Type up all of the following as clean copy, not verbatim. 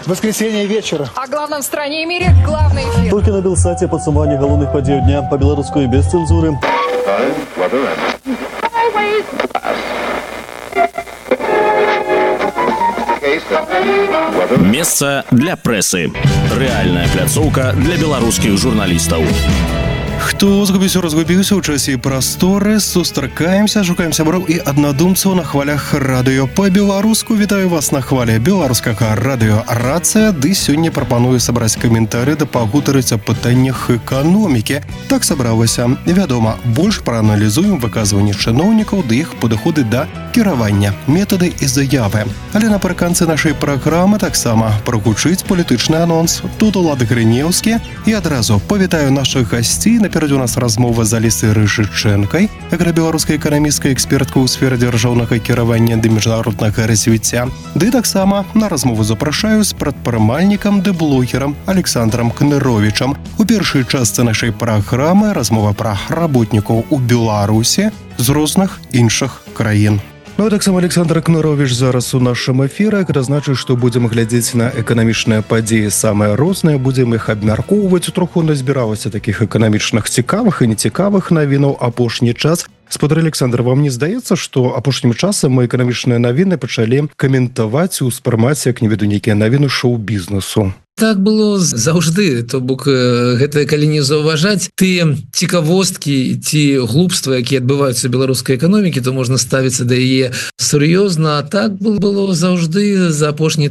Воскресенье вечера. О главном в стране и мире главный эфир. Толькі на Белсаце падсумаванне галоўных падзеяў дня па-беларуску без цэнзуры. Месца для прэсы. Рэальная пляцоўка для беларускіх журналістаў. Хто разгубіўся ў часе і прасторы, сустракаемся, шукаем сяброў і аднадумцаў на хвалях радыё па-беларуску. Вітаю вас на хвале беларускага радыё «Рацыя», ды сёння прапаную сабраць каментары да пагутарыць аб пытаннях эканомікі. Так сабралася. Вядома, больш прааналізуем выказванні чыноўнікаў ды іх падыходы да кіравання, метады і заявы. Але напрыканцы нашай праграмы таксама прагучыць палітычны анонс. Тут Улад Грынеўскі і адразу павітаю нашых гасцей. Наперадзе у нас размова з Алісай Рыжычэнкай, аграбеларускай эканамісцкай эксперткай у сферы дзяржаўнага кіравання ды міжнароднага развіцця. Ды таксама на размову запрашаю з прадпрымальнікам ды блогерам Александрам Кныровічам. У першай частцы нашай праграмы размова пра работнікаў у Беларусі з розных іншых краін. Ну, таксама Александр Кныровіч зараз у нашым эфіры. Гэта значыць, што будзем глядзець на эканамічныя падзеі самыя розныя, будзем іх абмяркоўваць. Троху назбіралася такіх эканамічных цікавых і нецікавых навінаў апошні час. Спадар Александр, вам не здаецца, што апошнім часам мы эканамічныя навіны пачалі каментаваць і ўспрымаць, як не веду, нейкія навіны шоу-бізнесу? Так было заўжды, то бок гэта калі не заўважаць тыя цікавосткі ці глупства, якія адбываюцца ў беларускай эканомікі, то можна ставіцца да яе сур'ёзна. А так было заўжды за апошнія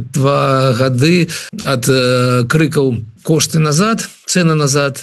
32 гады ад крыкаў кошты назад, цены назад,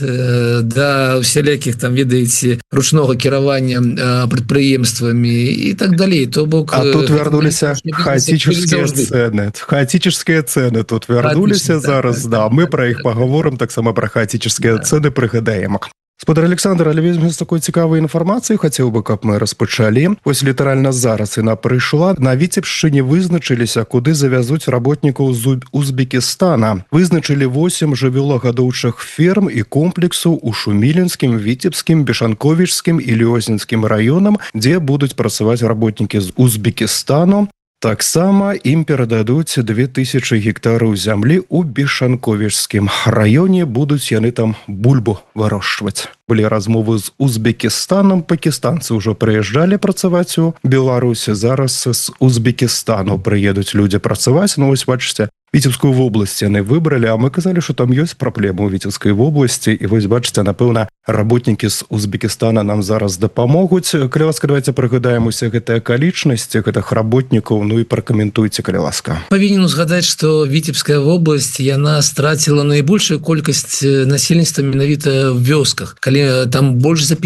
да усялякіх там, ведаеце, ручнога кіравання прадпрыемствамі і так далей. То бок, а тут вярнуліся хаотические цены. Хаотические цены тут вярнуліся зараз, да. Мы пра іх паговорым, таксама пра хаотические цены прыгадаем. Спадар Александр, але вельмі з такой цікавай інфармацыяй хацеў бы, каб мы распачалі. Вось літаральна зараз яна прыйшла. На Віцебшчыне вызначыліся, куды завязуць работнікаў з Узбекістана. Вызначылі 8 жывёлагадоўчых ферм і комплексаў у Шумілінскім, Віцебскім, Бешанковічскім і Лёзінскім раёнам, дзе будуць працаваць работнікі з Узбекістану. Таксама ім перададуць 2000 гектараў зямлі ў Бешанковічскім раёне. Будуць яны там бульбу вырошчваць. Былі размовы з Узбекістанам, пакістанцы ўжо прыязджалі працаваць у Беларусі. Зараз з Узбекістану прыедуць людзі працаваць. Ну, вось бачыце, Віцебскую вобласць яны выбралі, а мы казалі, што там ёсць праблемы ў Віцебскай вобласці. І вось бачыце, напэўна, работнікі з Узбекістана нам зараз дапамогуць. Калі ласка, давайте прыгадаем усе гэтыя акалічнасці гэтых работнікаў, ну і пракаментуйце, калі ласка. Павінен узгадаць, што Віцебская вобласць, яна страціла найбольшую колькасць насельніцтва менавіта ў вёсках. Калі там больш за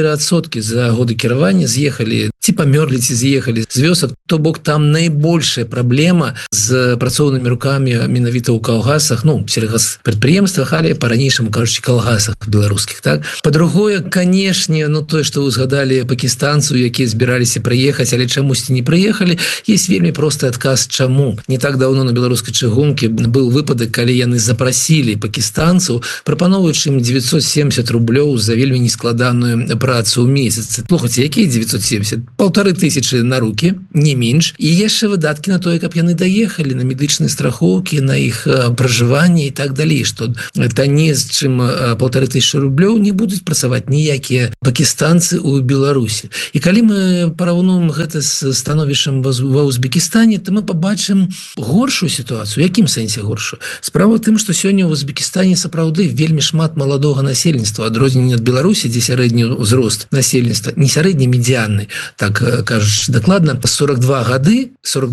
54% за годы кіравання з'ехалі, ці памёрлі, ці з'ехалі з вёсак, то бок там найбольшая праблема з працоўнымі рукамі менавіта ў калгасах, ну, сельгаспрадпрыемствах, але па-ранейшаму кажучы калгасах беларускіх, так? Па-другое, канешне, ну, тое, што узгадалі пакістанцаў, якія збіраліся прыехаць, але чамусьці не прыехалі, есть вельмі просты адказ чаму. Не так даўно на беларускай чыгункі быў выпадак, калі яны запрасілі пакістанцаў, прапаноўваючы ім 970 рублёў за вельмі нескладаную працу ў месяц. Слухайце, якія 970? 1500 на рукі, не менш. І яшчэ выдаткі на тое, каб яны даехалі на медычныя страхоўкі, на іх пражыванне і так далей, што танней, чым 1500 рублёў не будуць працаваць ніякія пакістанцы ў Беларусі. І калі мы параўнуем гэта з становішчам ва Узбекістане, то мы пабачым горшую сітуацыю. Якім сэнсе горшую? Справа ў тым, што сёння ў Узбекістане сапраўды вельмі шмат маладога насельніцтва, адрозненне ад Беларусі, дзе сярэдні ўзрост насельніцтва, не сярэдні, медыянны, так кажучы дакладна, 42 гады,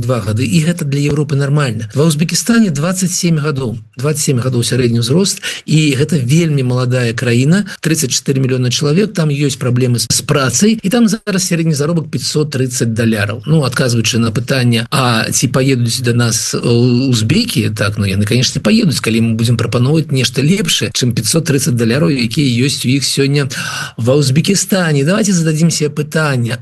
і гэта для Европы нармальна. Ва Узбекістане 27 гадоў сярэдні ўзрост, і гэта вельмі маладая краіна, 34 мільёна чалавек, там ёсць праблемы з працай, і там зараз сярэдні заробак $530. Ну, адказваючы на пытанне, а ці паедуць да нас узбекі, так, ну, яны, конечно, паедуць, калі мы будзем прапаноўваць нешта лепшае, чым $530, якія ёсць у іх сёння ва Узбекістане. Давайте зададзім себе пытанне, а вось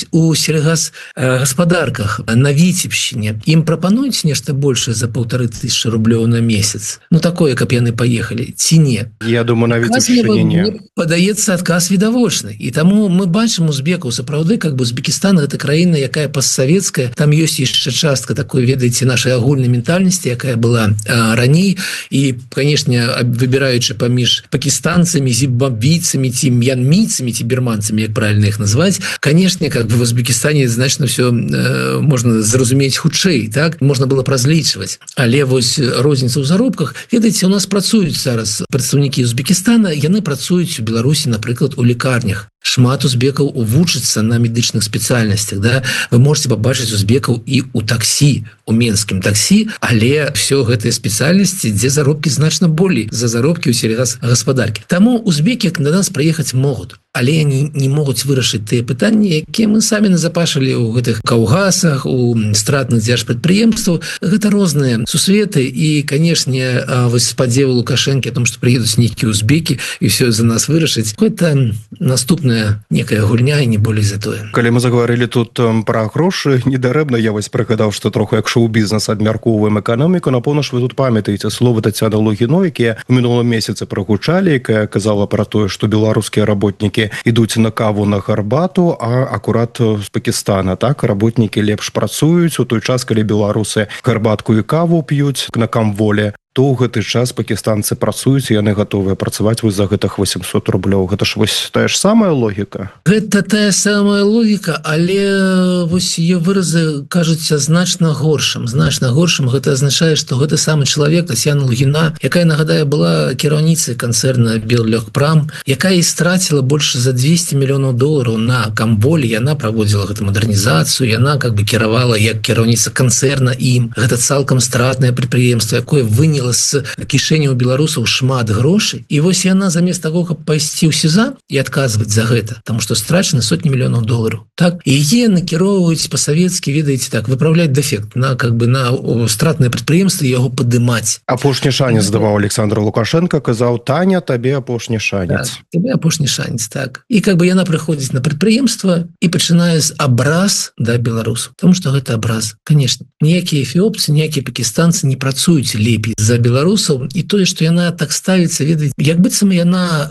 у сельгасгаспадарках на Віцебшчыне, ім прапануюць нешта большее за 1500 рублёў на месяц? Ну, такое, каб яны паехалі, ці не? Я думаю, на Віцебшчыне не. Мне падаецца адказ відавочны. І таму мы бачым узбекаў, сапраўды, как бы Узбекістан — гэта краіна, якая постсавецкая, там ёсць яшчэ частка такой, ведаеце, нашай агульнай ментальнасці, якая была раней, і, канешне, выбіраючы паміж пакістанцамі, зімбабвійцамі, ці мьянмійцамі, ці бірманцамі, як правильно іх назваць, канешне, как бы в Узбекістане значна все можна зразумець хутчэй, так? Можна было разлічваць. Але вось розніца ў заробках, ведаеце, у нас працуюць зараз прадстаўнікі Узбекістана, яны працуюць у Беларусі, напрыклад, у лекарнях. Шмат узбекаў вучацца на медычных спецыяльнасцях, да? Вы можете пабачыць узбекаў і ў таксі, у менскім таксі, але все гэтыя спецыяльнасці, дзе заробкі значна болей за заробкі ў сельгасгаспадаркі. Таму узбекі да нас прыехаць могуць, але они не могуць вырашыць тыя пытанні, якія мы самі назапашылі ў гэтых каўгасах, у стратных дзяржпрадпрыемстваў. Гэта розныя сусветы, і, канешне, вось спадзевы Лукашэнкі о том, што прыедуць нейкія узбекі і все за нас вырашыць, гэта наступная некая гульня, і не болей за тое. Калі мы заговорили тут пра грошы, недарэбна я вось прыгадаў, што троху як шоу-бізнес абмяркоўваем эканоміку. Напэўна ж вы тут памятаеце словы Тацяны Лугіной, якія ў мінулым месяцы прагучалі, якая казала пра тое, што беларускія работнікі ідуць на каву, на гарбату, а акурат з Пакістана, так, работнікі лепш працуюць у той час, калі беларусы гарбатку і каву п'юць на камволе, то ў гэты час пакістанцы працуюць, і яны гатовыя працаваць вось за гэтых 800 рублёў. Гэта ж вось тая ж самая логіка? Гэта тая самая логіка, але вось ее выразы кажуцца значна горшым. Значна горшым гэта азначае, што гэты самы чалавек, Тацяна Лугіна, якая, нагадаю, была кіраўніцай канцэрна Беллегпрам, якая і страціла больш за 200 мільёнаў долараў на камволе, яна праводзіла гэту мадэрнізацыю, яна как бы кіравала як кіраўніца канцэрна ім. Гэта цалкам стратнае прадпрыемства, якое выняла з кішэняў беларусаў шмат грошай, і вось яна замест таго, каб пайсці ў СІЗА і адказваць за гэта, таму што страчаны сотні мільёнаў долараў, так, і яе накіроўваюць па-савецкі, ведаеце, так, выпраўляць дэфект на как бы на стратнае прадпрыемства і яго падымаць. Апошні шанец даваў Александр Лукашенко, казаў: Таня, табе апошні шанец. Так, табе апошні шанец, так. І как бы яна прыходзіць на прадпрыемства і пачынае з абраз да беларусаў, тому што гэта абраз. Конечно, ніякія эфіопцы, ніякія пакістанцы не працуюць лепей за беларусаў, і тое, што яна так ставіцца, ведаеце, як быццам яна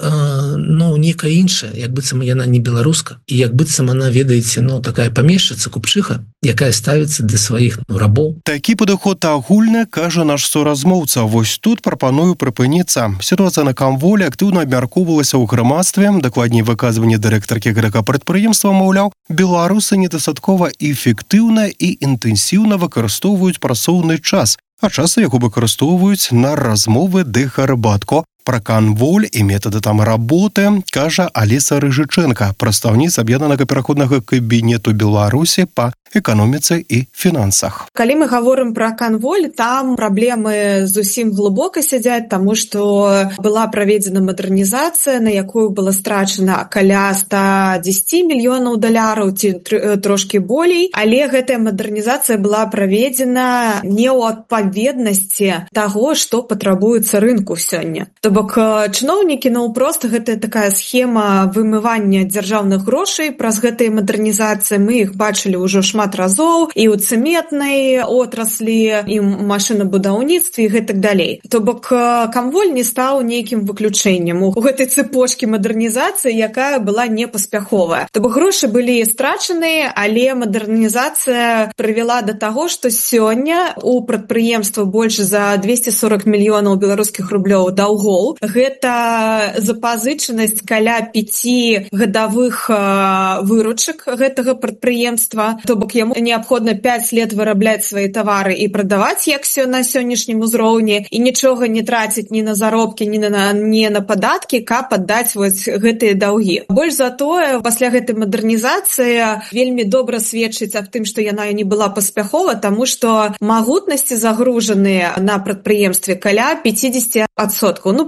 некая іншая, як быццам яна не беларуска, і як быццам она, ведаеце, такая памешчыца, купчыха, якая ставіцца для сваіх рабоў. Такі падыход агульны, кажа наш суразмоўца. Вось тут прапаную прыпыніцца. Сітуацыя на камволе актыўна абмяркоўвалася ў грамадстве. Дакладней, выказванне дырэктаркі прадпрыемства, маўляў, беларусы недастаткова эфектыўна і інтэнсіўна выкарыстоўваюць працоўны час, а часта яго выкарыстоўваюць на размовы ды гарбатку. Пра канволь і метады там работы кажа Аліса Рыжыченка, прадстаўніца аб'яднанага пераходнага кабінету Беларусі па эканоміцы і фінансах. Калі мы гаворым пра канволь, там праблемы зусім глыбока сядзяць, таму што была праведзена мадэрнізацыя, на якую была страчана каля 110 мільёнаў даляраў ці трошкі болей, але гэтая мадэрнізацыя была праведзена не ў адпаведнасці таго, што патрабуецца рынку сёння. То бок чыноўнікі наўпрост, гэта такая схема вымывання дзяржаўных грошай праз гэтыя мадэрнізацыі. Мы іх бачылі ўжо шмат разоў і ў цэментнай отраслі, і ў машынабудаўніцтве і гэтак далей. То бок камволь не стаў нейкім выключэннем у гэтай цепочкі мадэрнізацыі, якая была непаспяховая. То бок грошы былі страчаны, але мадэрнізацыя прывяла да таго, што сёння у прадпрыемства больш за 240 мільёнаў беларускіх рублёў даўгоў. Гэта запазычанасць каля 5 гадавых выручак гэтага прадпрыемства. То бок яму неабходна 5 лет вырабляць свае тавары і прадаваць, як на сённяшнім узроўні, і нічога не траціць ні на заробкі, ні на падаткі, каб аддаць вось гэтыя даўгі. Больш за тое, пасля гэтай мадэрнізацыі вельмі добра сведчыць аб тым, што яна не была паспяхова, таму што магутнасці загружаныя на прадпрыемстве каля 50%.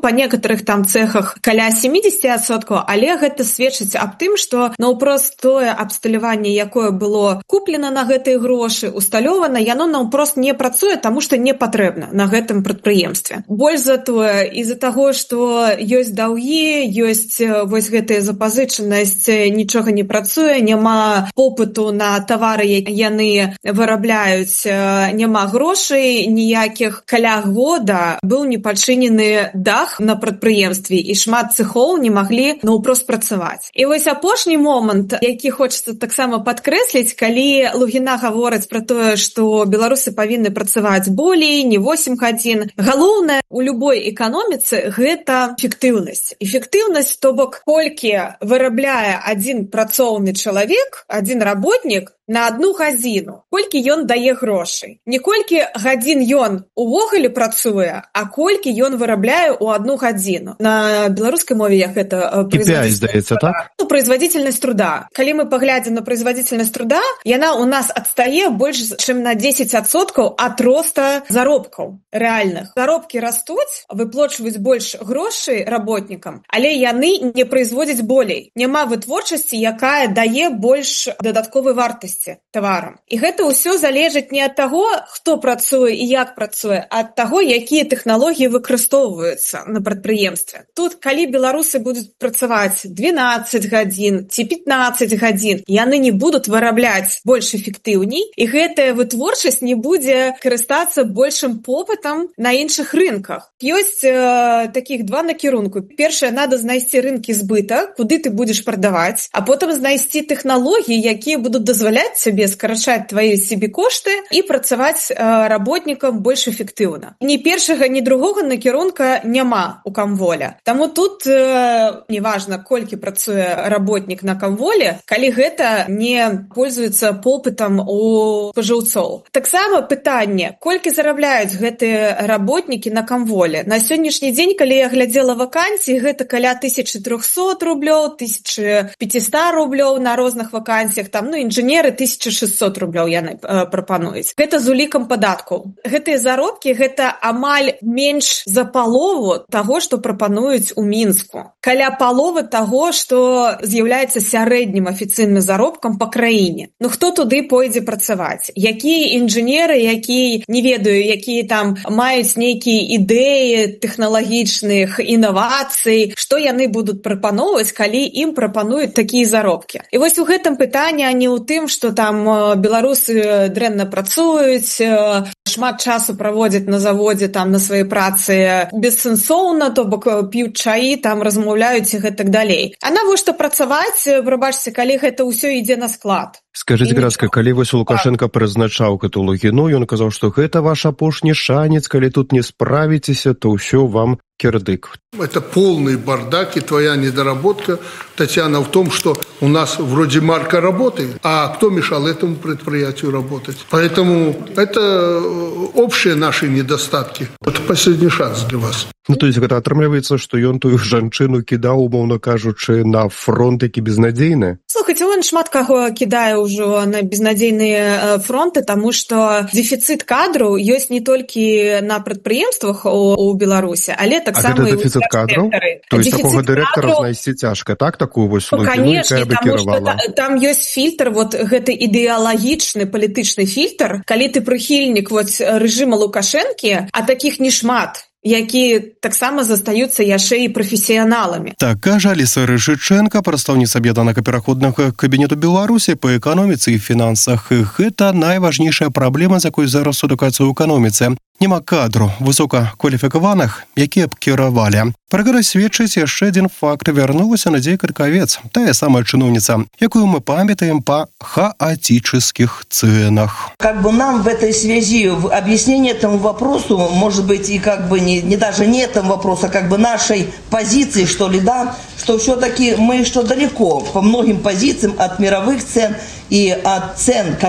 па некаторых там цэхах каля 70%, але гэта сведчыць аб тым, што наўпрост тое абсталяванне, якое было куплена на гэтыя грошы, усталёвана, яно наўпрост не працуе, таму што не патрэбна на гэтым прадпрыемстве. Больш за тое, з-за таго, што ёсць даўгі, ёсць вось гэтая запазычанасць, нічога не працуе, няма попыту на тавары, яны вырабляюць, няма грошай ніякіх. Каля года быў не пачынены дах на прадпрыемстве, і шмат цэхоў не маглі наўпрост працаваць. І вось апошні момант, які хочацца таксама падкрэсліць, калі Лугіна гаворыць пра тое, што беларусы павінны працаваць болей, не 8 гадзін. Галоўнае у любой эканоміцы гэта эфектыўнасць. Эфектыўнасць, то бок, колькі вырабляе адзін працоўны чалавек, адзін работнік на 1 гадзіну, колькі ён дае грошай. Не колькі гадзін ён увогуле працуе, а колькі ён вырабляе ў 1 гадзіну. На беларускай мове як гэта здаецца, так? Производительность труда. Калі мы паглядзім на производительность труда, яна у нас адстае больш чым на 10% ад роста заробкаў рэальных. Заробкі растуць, выплачваюць больш грошай работнікам, але яны не производзяць болей. Няма вытворчасці, якая дае больш дадатковай вартасці таварам. І гэта ўсё залежыць не ад таго, хто працуе і як працуе, а ад таго, якія тэхналогіі выкарыстоўваюцца на прадпрыемстве. Тут, калі беларусы будуць працаваць 12 гадзін ці 15 гадзін, яны не будуць вырабляць больш эфектыўней, і гэтая вытворчасць не будзе карыстацца большым попытам на іншых рынках. Ёсць такіх 2 накірунку. Першае, надо знайсці рынкі збыта, куды ты будзеш прадаваць, а потым знайсці тэхналогіі, якія будуць дазваляць сабе скарачаць твае себекошты і працаваць работнікам больш эфектыўна. Ні першага, ні другога накірунка няма у Камволя. Таму тут неважна, колькі працуе работнік на Камволе, калі гэта не пользуецца попытам у спажыўцоў. Таксама пытанне, колькі зарабляюць гэтыя работнікі на Камволе. На сённяшні дзень, калі я глядзела вакансіі, гэта каля 1300 рублёў, 1500 рублёў на розных вакансіях, там, інжынеры 1600 рублёў яны прапануюць. Гэта з улікам падаткаў. Гэтыя заробкі, гэта амаль менш за палову таго, што прапануюць у Мінску. Каля паловы таго, што з'яўляецца сярэднім афіцыйным заробкам па краіне. Ну хто туды пойдзе працаваць? Якія інжынеры, якія, не ведаю, якія там маюць нейкія ідэі тэхналагічных інавацый, што яны будуць прапаноўваць, калі ім прапануюць такія заробкі. І вось у гэтым пытанне, а не ў тым, што там беларусы дрэнна працуюць, шмат часу праводзяць на заводзе, там на сваёй працы бессэнсоўна, то бок п'юць чаі, там размаўляюць і гэтак далей. А навошта працаваць, прабачце, калі гэта ўсё ідзе на склад? Скажыце, Гразка, калі вось Лукашенко прызначаў гэту Лугіну, ён казаў, што гэта ваш апошні шанец, калі тут не справіцеся, то ўсё вам кирдык. Это полный бардак и твоя недоработка, Татьяна, в том, что у нас вроде марка работает, а кто мешал этому предприятию работать? Поэтому это общие наши недостатки. Это последний шанс для вас. Ну, то есть это атрымліваецца, што ён тую жанчыну кідаў, умоўна кажучы, на фронт, які безнадзейны? Слухайте, он шмат каго кідае ўжо на безнадзейныя фронты, таму што дэфіцыт кадраў ёсць не толькі на прадпрыемствах у Беларусі, але таксама і ў дэфіцыт кадраў? То есть такога дырэктара знайсці цяжка, так? Такую вось Лугіну, якая бы кіравала? Там ёсць фільтр, вот гэты ідэалагічны палітычны фільтр, калі ты прыхільнік вот рэжыма Лукашэнкі, а такіх не шмат, які таксама застаюцца яшчэ і прафесіяналамі. Так кажа Аліса Рышыченка, прадстаўніца аб'яднанага пераходнага кабінету Беларусі па эканоміцы і фінансах. Гэта найважнейшая праблема, з якой зараз сутыкаюцца ў эканоміцы. Няма кадру высокакваліфікаваных, якія б кіравалі. Пра гэта сведчыць яшчэ адзін факт. Вярнулася Надзея Каркавец, тая самая чыноўніца, якую мы памятаем па хаотических ценах. Как бы нам в этой связи объяснение этому вопросу, может быть, и как бы не даже не этому вопросу, а как бы нашей позиции, что ли, да, что все-таки мы что далеко по многим позициям от мировых цен и от цен,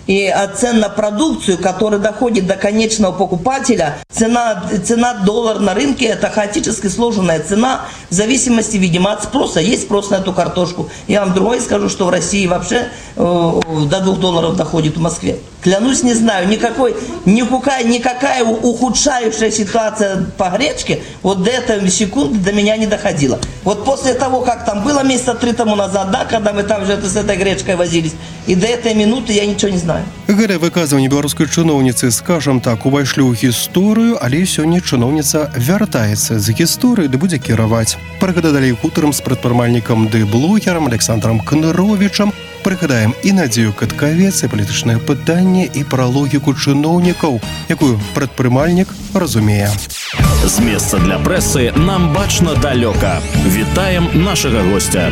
и цен на продукцию, которая доходит до конечного покупателя, цена доллар на рынке – это хаотически сложенная цена в зависимости, видимо, от спроса. Есть спрос на эту картошку. Я вам другое скажу, что в России вообще до $2 доходит в Москве. Клянусь, не знаю, никакая ухудшающая ситуация по гречке вот до этой секунды до меня не доходила. Вот после того, как там было месяца 3 тому назад, да, когда мы там же с этой гречкой возились, и до этой минуты я ничего не знаю. Гэта выказванне беларускай чыноўніцы, скажам так, увайшлі ў гісторыю, але сёння чыноўніца вяртаецца з гісторыі, ды будзе кіраваць. Прыгада далей хутарам з прадпрымальнікам ды блогерам Александром Кныровічам. Прыгадаем і Надзею Каткавец, і палітычнае пытанне, і пра логіку чыноўнікаў, якую прадпрымальнік разумее. З месца для прэсы нам бачна далёка. Вітаем нашага госця.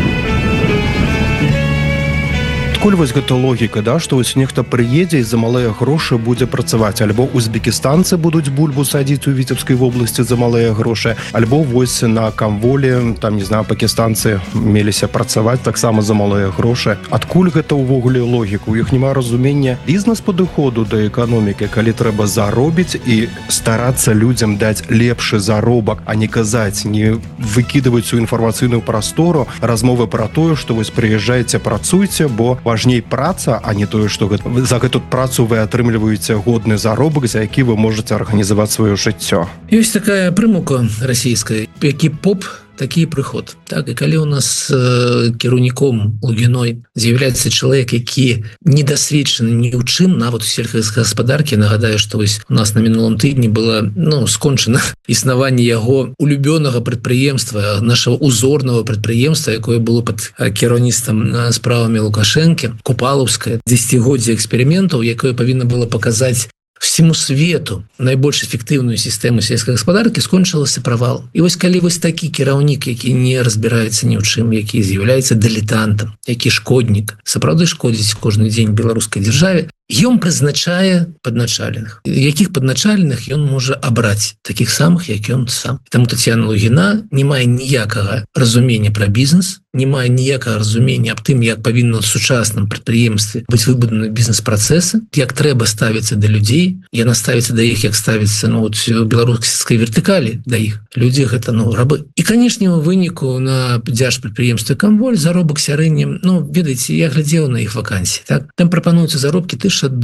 Адкуль вось гэта логіка, да, што вось нехта прыедзе і за малыя грошы будзе працаваць, альбо узбекістанцы будуць бульбу садзіць у Віцебскай вобласці за малыя грошы, альбо вось на Камволі, там, не знаю, пакістанцы меліся працаваць таксама за малыя грошы. Адкуль гэта ўвогуле логіка? У іх няма разумення бізнес-падыходу да эканомікі, калі трэба заробіць і старацца людзям даць лепшы заробак, а не казаць, не выкідваць у інфармацыйную прастору размовы пра тое, што вось прыязджайце, працуйце, бо важней праца, а не тое, што за гэту працу вы атрымліваеце годны заробак, за які вы можаце арганізаваць сваё жыццё. Ёсць такая прымука расійская, які поп, такі прыход. Так, і калі у нас кіраўніком Лугіной з'яўляецца чалавек, які недасведчаны ні ў чым, нават у сельскагаспадаркі, нагадаю, што вось у нас на мінулым тыдні было скончана існаванне яго улюбёнага прадпрыемства, нашего узорнага прадпрыемства, якое было пад кіраўніцтвам справамі Лукашэнкі, Купалаўскае, 10годдзе эксперыментаў, якое павінна было паказаць всему свету найбольш эфектыўную сістэму сельскай гаспадаркі, скончылася правал. І вось калі вось такі кіраўнік, які не разбіраецца ні ў чым, які з'яўляецца дылетантам, які шкоднік, сапраўды шкодзіць кожны дзень беларускай дзяржаве, ён прызначае падначаленых. Якіх падначаленых ён можа абраць, такіх самых, як ён сам. Таму Тацьяна Лугіна не мае ніякага разумення пра бізнес, не мае ніякага разумення аб тым, як павінна ў сучасным прадпрыемстве быць выбуданы бізнес-працэсы, як трэба ставіцца да людзей. Яна ставіцца да іх, як ставіцца беларускай вертыкалі да іх. Людзі гэта рабы. І, канешне, у выніку на дзяржпрадпрыемстве Камволь заробак сярэдні, ведаеце, я глядзеў на іх вакансіі, так? Там прапануюцца заробкі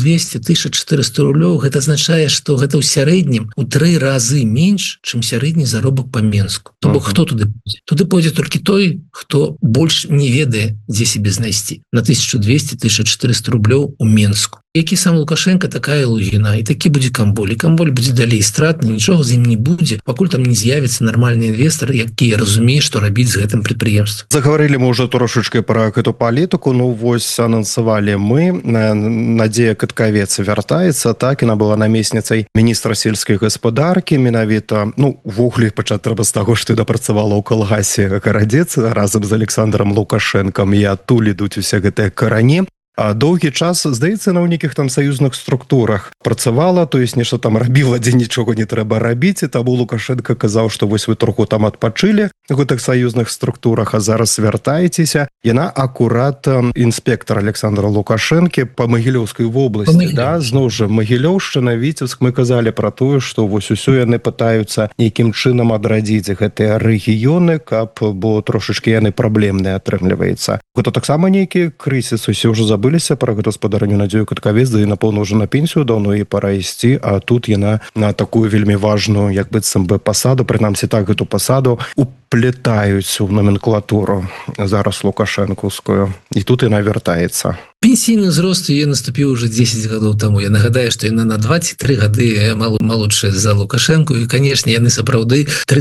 1200-1400 рублёў. Гэта азначае, што гэта ў сярэднім у 3 разы менш, чым сярэдні заробак па Менску. То бок хто туды пойдзе? Туды пойдзе толькі той, хто больш не ведае, дзе сябе знайсці. На 1200-1400 рублёў у Менску. Які сам Лукашенко, такая Лугіна, і такі будзе Камволь. І Камволь будзе далей стратны, нічога з ім не будзе, пакуль там не з'явіцца нармальны інвестар, які разумее, што рабіць з гэтым прадпрыемствам. Загаварылі мы ўжо трошачкі пра гэту палітыку, вось анансавалі мы. Надзея Каткавец вяртаецца, так, яна была намесніцай міністра сельскай гаспадаркі, менавіта, увогуле пачаць трэба з таго, што дапрацавала ў калгасе Гарадзец разам з Александром Лукашэнкам, і адтуль ідуць усе гэтыя карані. Доўгі час, здаецца, на нейкіх там саюзных структурах працавала, то есть нешта там рабіла, дзе нічога не трэба рабіць, і таму Лукашенко казаў, што вось вы троху там адпачылі у гэтых саюзных структурах, а зараз вяртаецеся. Яна акурат інспектор Александра Лукашэнкі па Магілёўскай вобласці, да, зноў жа Магілёўшчына, Віцебск, мы казалі пра тое, што вось усё яны пытаюцца нейкім чынам адрадзіць гэтыя рэгіёны, бо трошачкі яны праблемныя атрымліваецца. Гэта таксама нейкі крызіс, усе ўжо забылі пра гаспадарню Надзею Каткавец, да і напэўна ўжо на пенсію даўно і пара ісці, а тут яна на такую вельмі важную, як быццам бы пасаду, прынамсі так гэту пасаду уплетаюць у номенклатуру зараз лукашэнкаўскую, і тут яна вяртаецца. Пенсійны ўзрост яе наступіў уже 10 гадоў таму. Я нагадаю, што яна на 23 гады малодшая за Лукашэнку, і, канешне, яны сапраўды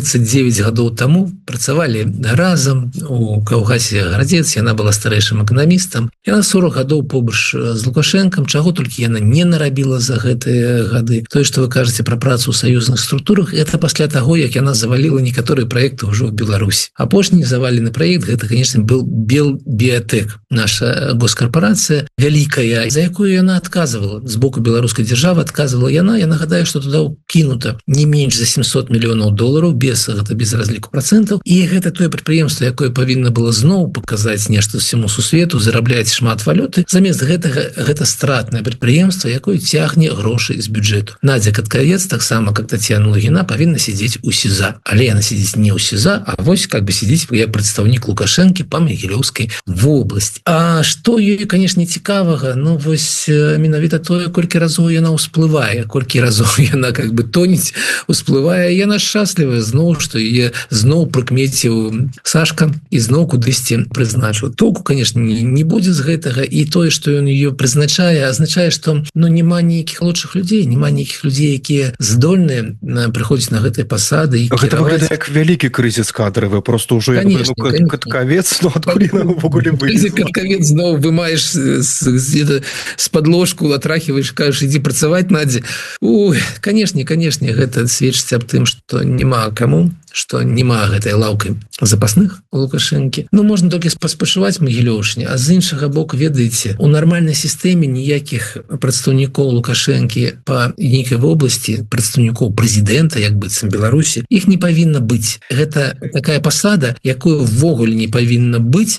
39 гадоў таму працавалі разам у калгасе Гарадзец, яна была старэйшым эканамістам. Яна 40 гадоў побач з Лукашэнкам, чаго толькі яна не нарабіла за гэтыя гады. Тое, што вы кажаце пра працу ў саюзных структурах, это пасля таго, як яна заваліла некаторыя праекты ўжо ў Беларусь. Апошні завалены проект гэта, конечно, был Белбиотек, наша госкорпорация вялікая, за якую яна отказывала з боку беларускай державы, отказывала яна. Я нагадаю, что туда кинута не менш за 700 миллионов долларов без разліку процентаў, і гэта тое прадпрыемства, якое павінна было зноў паказаць нешта всему сусвету, зарабляць шмат валюты. Замест гэтага гэта стратнае прадпрыемства, якое цягне грошы з бюджэту. Надзя Каткавец, таксама как Татьяна Лугіна, павінна сидзець у СІЗА, але яна сидзіць не ў СІЗА, а вось как бы сидзіць як прадстаўнік Лукашэнкі па Магілёўскай вобласці. А што ёй, конечно, цікавага? Ну вось менавіта тое, колькі разоў яна ўсплывае, колькі разоў яна как бы тонець, усплывае. Яна шчаслівая зноў, што яе зноў прыкмеціў Сашка і зноў кудысьці прызначыў. Толку, конечно, не будзе з гэтага, і тое, што ён ее прызначае, азначае, што няма нейкіх лучшых людзей, няма нейкіх людзей, якія здольныя прыходзіць на гэтыя пасады. Гэта выглядае як вялікі крызіс кадравы, просто ўжо Каткавец, адкуль увогуле вылез. Каткавец зноў вымаеш з-пад ложку, атрахіваеш, кажаш, ідзі працаваць, Надзя. Ой, канешне, гэта сведчыць аб тым, што няма каму, што няма гэтай лаўкай запасных у Лукашэнкі. Ну, можна толькі паспачуваць Магілёўшне, а з іншага боку, ведаеце, у нармальнай сістэме ніякіх прадстаўнікоў Лукашэнкі па нейкай вобласці, прадстаўнікоў прэзідэнта, як быццам Беларусі, іх не павінна быць. Гэта такая пасада, якую ввогуле не павінна быць,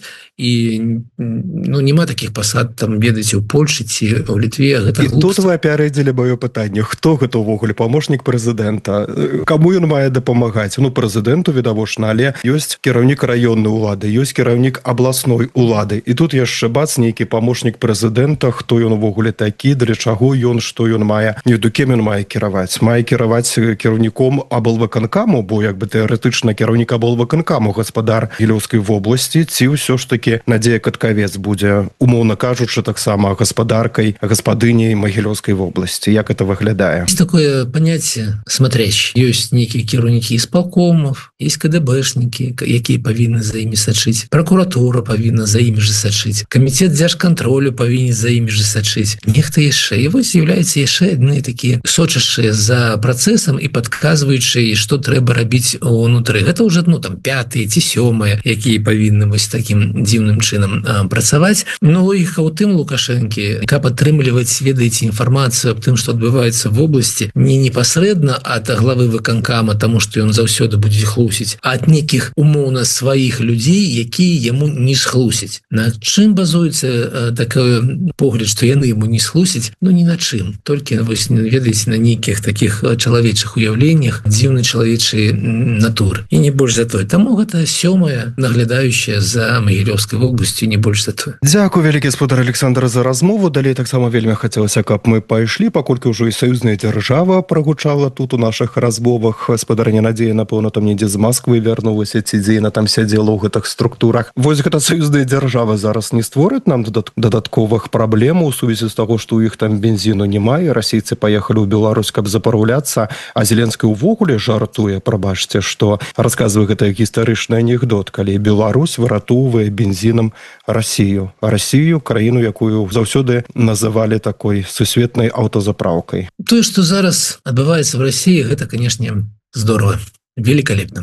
і няма такіх пасад, там, ведаеце, у Польшы ці ў Літве. І тут вы апярэдзілі маё пытанне, хто гэта ўвогуле памочнік прэзідэнта, каму ён мае дапамагаць? Ну, прэзідэнту відавочна, але ёсць кіраўнік раённай улады, ёсць кіраўнік абласной улады, і тут яшчэ бац, нейкі памочнік прэзідэнта, хто ён увогуле такі, для чаго ён, што ён мае, кім ён мае кіраваць? Мае кіраваць кіраўніком аблвыканкаму, бо як бы тэарэтычна кіраўнік аблвыканкаму гаспадар Магілёўскай вобласці, ці ўсё ж такі Надзея Каткавец будзе, умоўна кажучы, таксама гаспадаркай, гаспадыняй Магілёўскай вобласці. Як это выглядае? Есть такое понятие смотрящий. Ёсць нейкія кіраўнікі исполкомов, есть КДБшники, якія павінны за імі сачыць. Прокуратура павінна за імі же сачыць. Камітет дзяржкантролю павінен за імі же сачыць. Нехта яшчэ. І вось з'яўляецца яшчэ адны такія сочачыя за працэсам і падказваючыя, што трэба рабіць унутры. Гэта ўжо, там, 5-е ці 7-е, якія павінны вось такім дзіўным чынам працаваць. Но логіка ў тым Лукашэнкі, каб атрымліваць, ведаеце, інфармацыю аб тым, што адбываецца в вобласці, не непасрэдна ад главы выканкама, таму што ён заўсёды будзе хлусіць, а ад нейкіх умоўна сваіх людзей, якія яму не схлусяць. На чым базуецца такой погляд, што яны яму не схлусяць? Ну, ні на чым. Толькі, вось, ведаеце, на нейкіх такіх чалавечых уяўленнях дзіўнай чалавечай натуры. І не больш за тое. Таму гэта 7-я, наглядаючая за Магілёўскай вобласцю, не больш за тое. Дзякуй, вялікі гаспадар Александр, за размову. Далей таксама вельмі хацелася, каб мы пайшлі, паколькі ўжо і саюзная дзяржава прагучала тут у нашых размовах. Гаспадарня Надзея, напэўна, там недзе з Масквы вярнулася, ці дзе яна там сядзела ў гэтых структурах. Вось гэта саюзная дзяржава зараз не створыць нам дадатковых праблем у сувязі з таго, што ў іх там бензіну няма, і расейцы паехалі ў Беларусь, каб запараўляцца, а Зеленскі ўвогуле жартуе, прабачце, што расказвае гэта гістарычны анекдот, калі Беларусь выратоўвае бензінам Расію. Расію, краіну, якую заўсёды называлі такой сусветнай аўтазапраўкай. Тое, што зараз адбываецца в России, гэта, конечно, здорово, великолепно.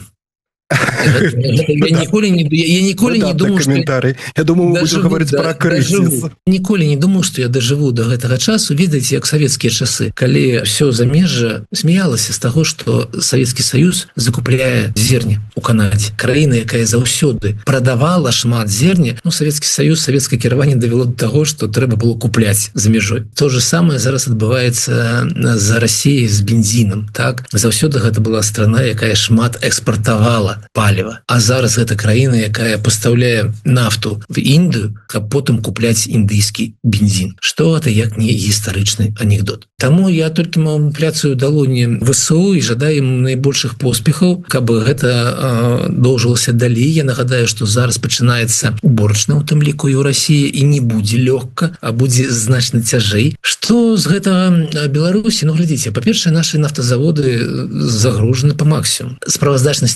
Я ніколі не думаю, што... Я думаю, мы будем говорить про крызіс. Ніколі не думаю, што я дажыву до гэтага часу. Ведаеце, як савецкія часы, калі ўсё замежжа смяялася з таго, што Савецкі Саюз закупляе зерне у Канадзе. Краіна, якая заўсёды прадавала шмат зерня, Савецкі Саюз, савецкае кіраванне давяло до таго, што трэба было купляць за мяжой. То же самае зараз адбываецца за Расіяй з бензінам. Так? Заўсёды гэта была страна, якая шмат экспартавала паліва. А зараз гэта краіна, якая пастаўляе нафту в Індыю, каб потым купляць індыйскі бензін. Што гэта як не гістарычны анекдот. Таму я толькі пляцаю далоні ВСУ і жадаю ім найбольшых поспехаў, каб гэта доўжылася далей. Я нагадаю, што зараз пачынаецца уборачна, у тым ліку і ў Расіі, і не будзе лёгка, а будзе значна цяжэй. Што з гэтага Беларусі? Глядзіце, па-першае, нашы нафтазаводы загружаны па максімум. Справаздачнасці па нафтазаводу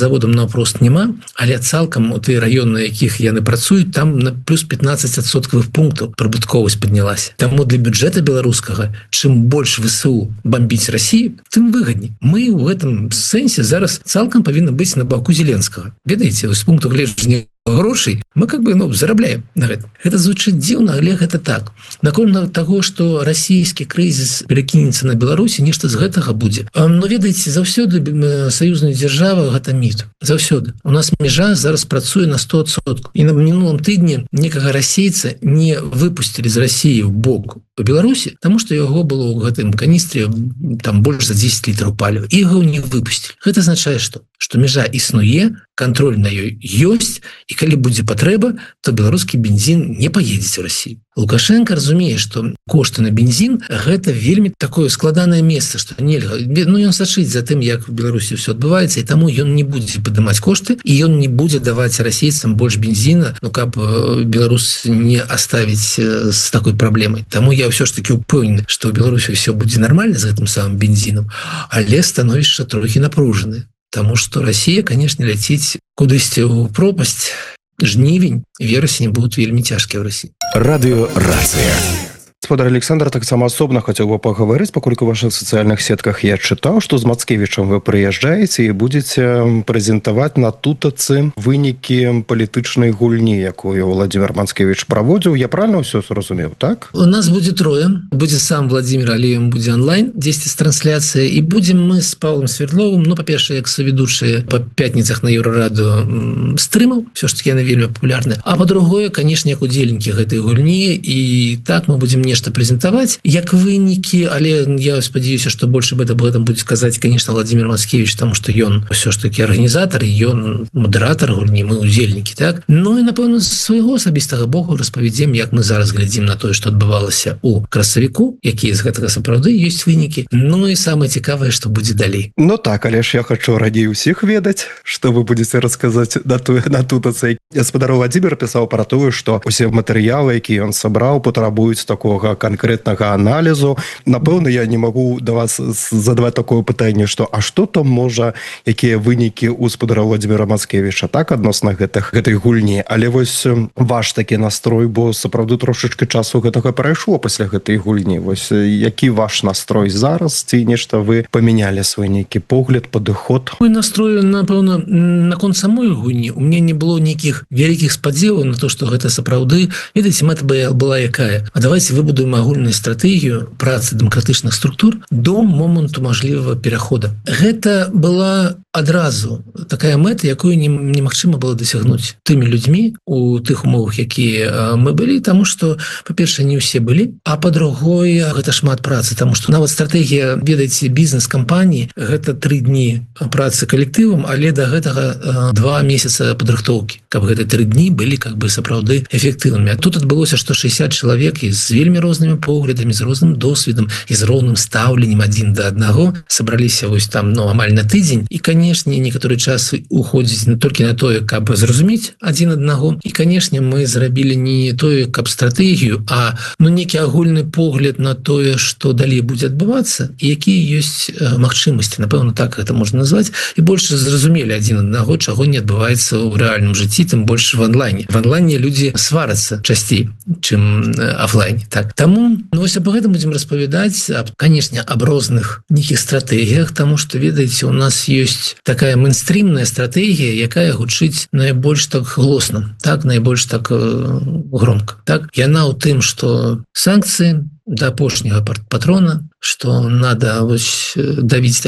заводам наўпрост няма, але цалкам у тыя раёны, на якіх яны працуюць, там на плюс 15 адсоткавых пунктаў прыбытковасць паднялася. Таму для бюджэта беларускага чым больш ВСУ бомбіць Расію, тым выгадней. Мы ў гэтым сэнсе зараз цалкам павінны быць на баку Зеленскага. Ведаеце, з пункту гледжання грошай мы зарабляем на гэта. Гэта звучыць дзіўна, але гэта так. Наконт таго, што расійскі крызіс перакінецца на Беларусі, нешта з гэтага будзе. Но ведаеце, заўсёды саюзная дзяржава гэта міф. Заўсёды. У нас мяжа зараз працуе на 100%. І на мінулым тыдні некага расейца не выпусцілі з Расіі ў бок у Беларусі, таму што яго было ў гэтым каністры там больш за 10 літраў паліва. І яго не выпусцілі. Гэта азначае што? Што мяжа існуе, кантроль на ёй ёсць, і калі будзе патрэба, то беларускі бензін не паедзе ў Расію. Лукашенко разумее, што кошты на бензін гэта вельмі такое складанае месца, што нельга. Ён сачыць за тым, як у Беларусі ўсё адбываецца, і таму ён не будзе падымаць кошты, і ён не будзе даваць расейцам больш бензіна, каб Беларусь не оставіць з такой праблемай. Таму я ўсё ж таки упэўнены, што ў Беларусі ўсё будзе нармальна з гэтым самым бензінам, але становішча трохі напружанае. Таму што Расія, канешне, ляціць кудысьці ў пропасць. Жнівень, верасень будуць вельмі цяжкія ў Расіі. Радыёрацыя. Господар Александр таксама асобна хацеў бы пагаварыць, паколькі ў вашых сацыяльных сетках я чытаў, што з Мацкевічам вы прыязджаеце і будзеце прэзентаваць на тутацы вынікі палітычнай гульні, якую Владимир Мацкевіч праводзіў. Я правильно ўсё зразумеў, так? У нас будзе трое. Будзе сам Владимир, але ён будзе онлайн, дзесьці з трансляцыяй. І будзем мы з Павлом Свердловым, па-першае, як соведучыя па пятніцах на Еўрарадыё стрымаў, ўсё ж таки яны вельмі папулярныя. А па-другое, канешне, як удзельнікі гэтай гульні, і так мы будзем нешта прэзентаваць, як вынікі, але я спадзяюся, што больш об этом будзе сказаць, конечно, Владимир Мацкевич, таму што ён ўсё ж таки арганізатар, ён мадэратар гульні, мы удзельнікі, так? Ну і, напэўна, з свайго асабістага боку распавядзем, як мы зараз глядзім на тое, што адбывалася ў красавіку, якія з гэтага сапраўды ёсць вынікі. Ну і самае цікавае, што будзе далей. Ну так, але ж я хачу радзей усіх ведаць, што вы будзеце расказаць на тутацы. Гаспадар Владимир пісаў пра тое, што усе матэрыялы, якія ён сабраў, патрабуюць такога конкретнага аналізу. Напэўна, я не магу да вас задаваць такое пытанне, што а што там можа, якія вынікі у гаспадара Владимира Мацкевіча, так, адносна гэтай гульні. Але вось ваш такі настрой, бо сапраўды трошачкі часу гэтага прайшло пасля гэтай гульні. Вось які ваш настрой зараз? Ці нешта вы памянялі свой нейкі погляд, падыход? Мой настрой, напэўна, наконт самой гульні. У мяне не было нейкіх вялікіх спадзеваў на то, што гэта сапраўды. Ведаеце, мэта была якая? А давайте выбудуем агульную стратэгію працы дэмакратычных структур до моманту мажлівага перахода. Гэта была адразу такая мэта, якую немагчыма было дасягнуць тымі людзьмі у тых умовах, якія мы былі, таму што, па-першае, не ўсе былі, а па-другое, гэта шмат працы, таму што нават стратэгія, ведаеце, бізнес-кампаніі, гэта 3 дні працы калектывам, але да гэтага 2 месяца падрыхтоўкі, каб гэты 3 дні былі сапраўды эфектыўнымі. А тут адбылося, што 60 чалавек з вельмі рознымі поглядамі, з розным досведам і з роўным стаўленнем адзін да аднаго сабраліся вось там, амаль на тыдзень. І, канешне, некаторы час уходзіць не толькі на тое, каб зразумець адзін аднаго. І, канешне, мы зрабілі не тое, каб стратэгію, а нейкі агульны погляд на тое, што далей будзе адбывацца і якія ёсць магчымасці, напэўна, так гэта можна назваць, і больш зразумелі адзін аднаго, чаго не адбываецца ў рэальным жыцці, тым больш в онлайне. В онлайне людзі сварацца часцей, чым офлайне. Так. Таму, вось аб гэтым будзем распавядаць, канешне, аб розных нейкіх стратэгіях, таму што, ведаеце, у нас ёсць такая мейнстрімная стратэгія, якая гучыць найбольш так глосна, так, найбольш так громка. Так, яна ў тым, што санкцыі да апошняга патрона, што надо давіць,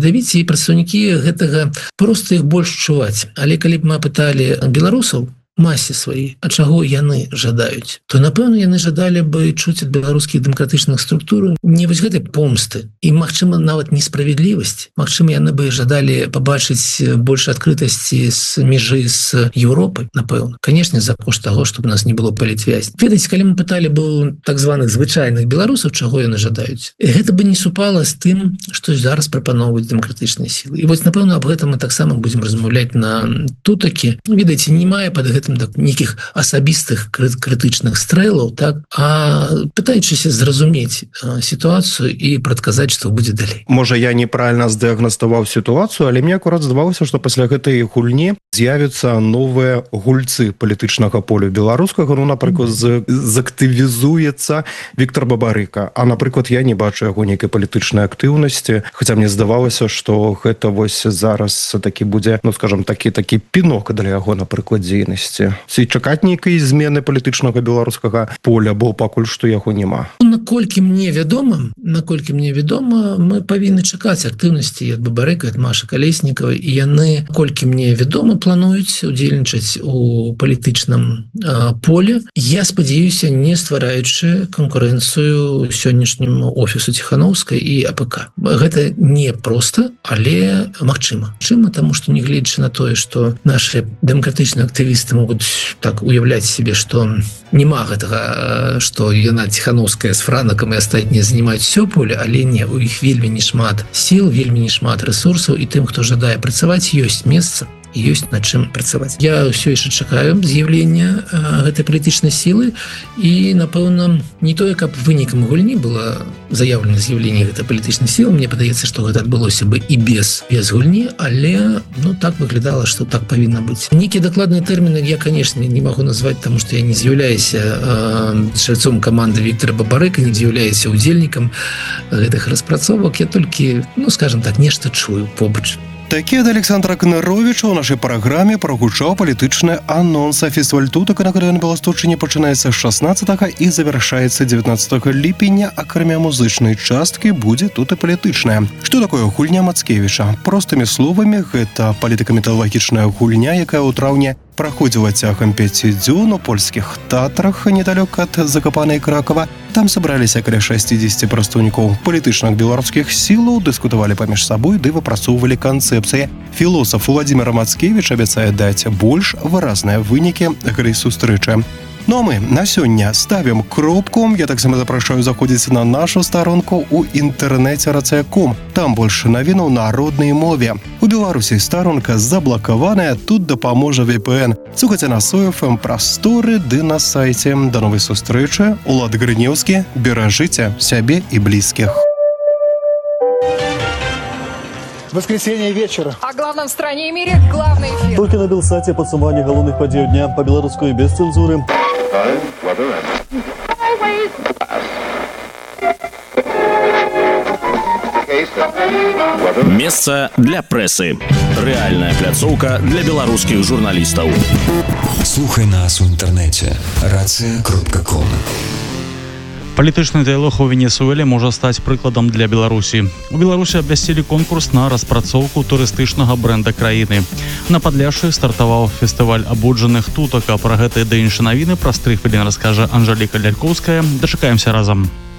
і прадстаўнікі гэтага проста іх больш чуваць. Але калі б мы апыталі беларусаў, масе сваёй, а чаго яны жадаюць, то, напэўна, яны жадалі бы чуць ад беларускіх дэмакратычных структур не вось гэтай помсты і, магчыма, нават несправядлівасць. Магчыма, яны бы жадалі пабачыць больш адкрытасці з межы з Еўропай, напэўна. Канешне, за кошт таго, чтобы у нас не было палітвязні. Ведаеце, калі мы пыталі бы так званых звычайных беларусаў, чаго яны жадаюць, гэта бы не супала з тым, што зараз прапаноўваюць дэмакратычныя сілы. І вось, напэўна, аб гэтым мы таксама будзем размаўляць на тутакі. Ведаеце, не мае пад гэтым скажем так, нейкіх асабістых крытычных стрэлаў, так, а пытаючыся зразумець сітуацыю і прадказаць, што будзе далей. Можа, я неправільна здыягнаставаў сітуацыю, але мне акурат здавалася, што пасля гэтай гульні з'явяцца новыя гульцы палітычнага поля беларускага. Ну, напрыклад, заактывізуецца Віктор Бабарыка. А, напрыклад, я не бачу яго нейкай палітычнай актыўнасці, хаця мне здавалася, што гэта вось зараз такі будзе, ну, скажам, такі пінок для яго, напрыклад, дзейнасці. Ці чакаць нейкай змены палітычнага беларускага поля, бо пакуль што яго няма. Наколькі мне вядома, мы павінны чакаць актыўнасці ад Бабарыка, ад Машы Калеснікавай, і яны, колькі мне вядома, плануюць удзельнічаць у палітычным поле. Я спадзяюся, не ствараючы канкурэнцыю сённяшняму офісу Ціхановскай і АПК. Гэта не проста, але магчыма. Таму што, нягледзячы на тое, што нашы дэмакратычныя актывісты могуць так уяўляць себе, што няма гэтага, што яна Ціхановская з Франакам і астатнія занимаюць всё поле, але не, у іх вельмі не шмат сіл, вельмі не шмат рэсурсаў, і тым, хто жадае працаваць, ёсць месца, ёсць над чым працаваць. Я ўсё яшчэ чакаю з'яўлення гэтай палітычнай сілы, і, напэўна, не тое, каб вынікам гульні было заяўлена з'яўленне гэтай палітычнай сілы, мне падаецца, што гэта адбылося бы і без гульні, але, ну, так выглядала, што так павінна быць. Нейкія дакладныя тэрміны я, канешне, не магу назваць, таму што я не з'яўляюся чальцом каманды Віктора Бабарыка, не з'яўляюся удзельнікам гэтых распрацовак, я толькі, ну, скажем так, нешта чую побач. Такі ад Александра Кныровіча ў нашай праграме прагучаў палітычны анонс. Фестываль тутака на краёвай Беласточыне пачынаецца з 16 і завяршаецца 19 ліпеня. Акрамя музычнай часткі будзе тут і палітычная. Што такое гульня Мацкевіча? Простымі словамі, гэта палітыка-металагічная гульня, якая ў траўні праходзіла цягам 5 дзён у польскіх Татрах, недалёк ад Закапанай Кракава. Там сабраліся каля 60 прадстаўнікоў палітычных беларускіх сілаў, дыскутавалі паміж сабой ды выпрацоўвалі канцэпцыі. Філосаф Владзімір Мацкевіч абяцае даць больш выразныя вынікі гэтай сустрэчы. Ну а мы на сёння ставім кропку. Я таксама запрашаю заходзіць на нашу старонку ў інтэрнэце racea.com. Там больш навінаў на роднай мове. У Беларусі старонка заблакаваная, тут дапаможа VPN. Слухайце на SOFM прасторы ды на сайце. Да новай сустрэчы. Улад Грынеўскі. Беражыце сябе і блізкіх. Воскресенье вечера. О главном в стране и мире главный эфир. Только на Белсате подсумование головных подей дня по-белорусски и без цензуры. Месца для прэсы. Рэальная пляцоўка для беларускіх журналістаў. Слухай нас у інтэрнэце racea.com. Палітычны дыялог у Венесуэле можа стаць прыкладам для Беларусі. У Беларусі абвясцілі конкурс на распрацоўку турыстычнага брэнда краіны. На Падляшшы стартаваў фестываль абуджаных тутака. Пра гэта і іншыя навіны праз 3 хвіліны раскажа Анжэліка Лялькоўская. Дачакаемся разам.